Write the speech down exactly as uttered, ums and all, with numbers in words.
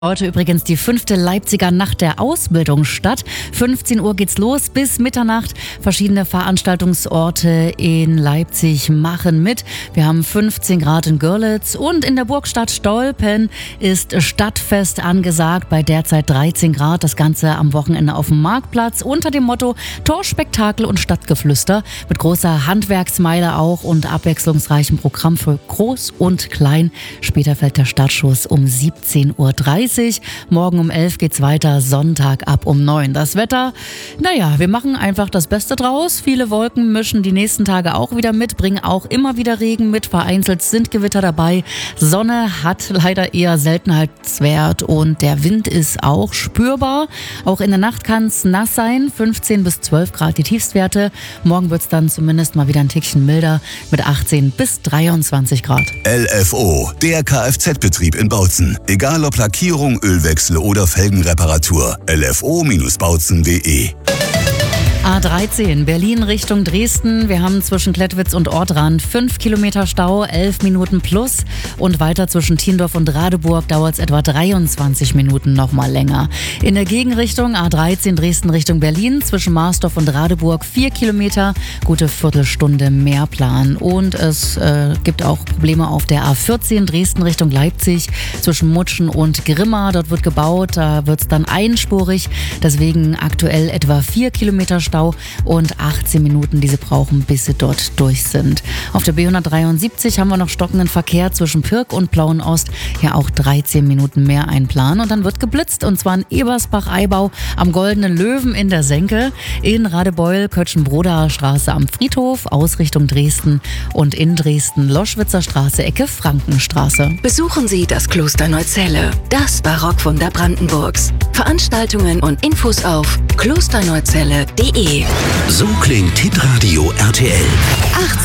Heute übrigens die fünfte Leipziger Nacht der Ausbildung statt. fünfzehn Uhr geht's los bis Mitternacht. Verschiedene Veranstaltungsorte in Leipzig machen mit. Wir haben fünfzehn Grad in Görlitz und in der Burgstadt Stolpen ist Stadtfest angesagt bei derzeit dreizehn Grad. Das Ganze am Wochenende auf dem Marktplatz unter dem Motto Torspektakel und Stadtgeflüster mit großer Handwerksmeile auch und abwechslungsreichem Programm für Groß und Klein. Später fällt der Startschuss um siebzehn Uhr dreißig. Morgen um elf geht's weiter, Sonntag ab um neun. Das Wetter, naja, wir machen einfach das Beste draus. Viele Wolken mischen die nächsten Tage auch wieder mit, bringen auch immer wieder Regen mit. Vereinzelt sind Gewitter dabei. Sonne hat leider eher Seltenheitswert und der Wind ist auch spürbar. Auch in der Nacht kann es nass sein, fünfzehn bis zwölf Grad die Tiefstwerte. Morgen wird's dann zumindest mal wieder ein Tickchen milder mit achtzehn bis dreiundzwanzig Grad. L F O, der Kfz-Betrieb in Bautzen. Egal ob Lackierung, Ölwechsel oder Felgenreparatur. L F O Bautzen punkt de. A dreizehn, Berlin Richtung Dresden. Wir haben zwischen Klettwitz und Ortrand fünf Kilometer Stau, elf Minuten plus. Und weiter zwischen Thiendorf und Radeburg dauert es etwa dreiundzwanzig Minuten nochmal länger. In der Gegenrichtung A dreizehn Dresden Richtung Berlin zwischen Marsdorf und Radeburg vier Kilometer, gute Viertelstunde mehr Plan. Und es äh, gibt auch Probleme auf der A vierzehn Dresden Richtung Leipzig zwischen Mutschen und Grimma. Dort wird gebaut, da wird es dann einspurig. Deswegen aktuell etwa vier Kilometer Stau. Stau und achtzehn Minuten, die sie brauchen, bis sie dort durch sind. Auf der B hundertdreiundsiebzig haben wir noch stockenden Verkehr zwischen Pirk und Plauenost. Hier auch dreizehn Minuten mehr einplanen. Und dann wird geblitzt, und zwar in Ebersbach-Eibau am Goldenen Löwen in der Senke, in Radebeul, Kötschenbrodaer Straße am Friedhof, Ausrichtung Dresden und in Dresden, Loschwitzer Straße, Ecke Frankenstraße. Besuchen Sie das Kloster Neuzelle, das Barockwunder Brandenburgs. Veranstaltungen und Infos auf klosterneuzelle punkt de. So klingt Hitradio R T L.